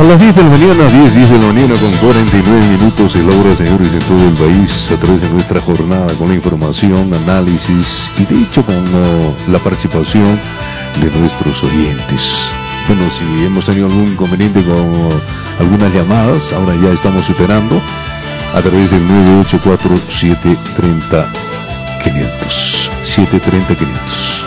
A las 10 de la mañana, 10 de la mañana con 49 minutos, el hora, señores, en todo el país, a través de nuestra jornada con la información, análisis y de hecho con la participación de nuestros oyentes. Bueno, si hemos tenido algún inconveniente con algunas llamadas, ahora ya estamos superando a través del 984-730-500. 730-500.